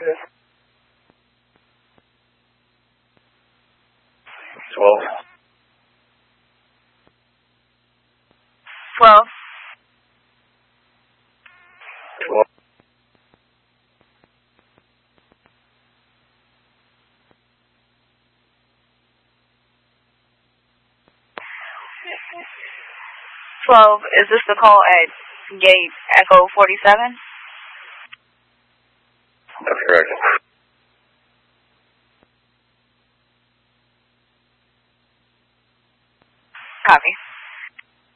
12. 12. 12. Is this the call at Gate Echo 47? That's correct. Copy.